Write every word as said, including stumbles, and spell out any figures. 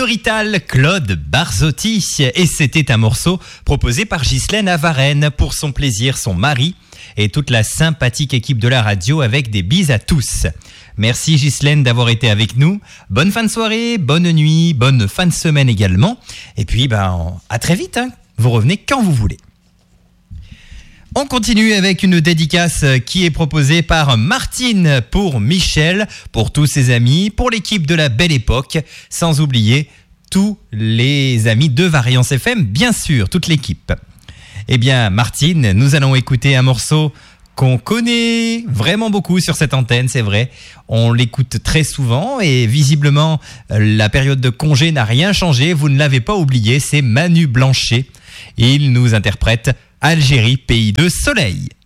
Rital, Claude Barzotti. Et c'était un morceau proposé par Ghislaine à Varennes pour son plaisir, son mari et toute la sympathique équipe de la radio avec des bises à tous. Merci Ghislaine d'avoir été avec nous. Bonne fin de soirée, bonne nuit, bonne fin de semaine également. Et puis, ben, à très vite. Hein. Vous revenez quand vous voulez. On continue avec une dédicace qui est proposée par Martine pour Michel, pour tous ses amis, pour l'équipe de la Belle Époque, sans oublier tous les amis de Variance F M, bien sûr, toute l'équipe. Eh bien, Martine, nous allons écouter un morceau qu'on connaît vraiment beaucoup sur cette antenne, c'est vrai. On l'écoute très souvent et visiblement, la période de congé n'a rien changé. Vous ne l'avez pas oublié, c'est Manu Blanchet. Il nous interprète Algérie, pays de soleil.